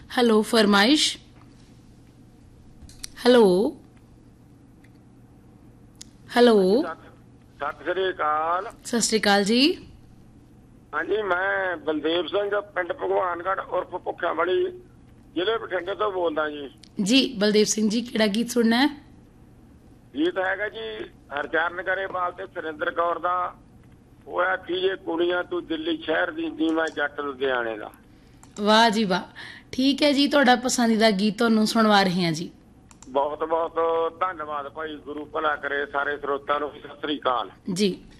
Hello फरमाइश। Hello hello. Sat Sri ਅਕਾਲ। सत श्री अकाल जी। ਹਾਂਜੀ, ਮੈਂ ਬਲਦੇਵ ਸਿੰਘ ਪਿੰਡ ਭਗਵਾਨਗੜ੍ਹ ਉਰਫ ਭੁੱਖਿਆਂ ਵਾਲੀ ਜ਼ਿਲ੍ਹੇ ਬਠਿੰਡੇ ਤੋਂ ਬੋਲਦਾ ਜੀ। जी बलदेव सिंह जी केड़ा गीत सुनना है? ਗੀਤ ਹੈਗਾ ਜੀ ਹਰਚਰਨ ਗਰੇਵਾਲ ਤੇ ਸੁਰਿੰਦਰ ਕੌਰ ਦਾ, ਹੋਇਆ ਕੀ ਜੇ ਕੁੜੀਆਂ ਤੂੰ ਦਿੱਲੀ ਸ਼ਹਿਰ ਦੀ ਜੀ ਮੈਂ ਜੱਟ ਲੁਧਿਆਣੇ ਦਾ। वाह जी वाह। ठीक है जी, तुहाडा पसंदीदा गीत तुहानूं सुणवा रहे हैं जी। ਬਹੁਤ ਬਹੁਤ ਧੰਨਵਾਦ ਭਾਈ, ਗੁਰੂ ਭਲਾ ਕਰੇ ਸਾਰੇ ਸਰੋਤਿਆਂ ਨੂੰ। ਸਤਿ ਸ੍ਰੀ ਅਕਾਲ जी।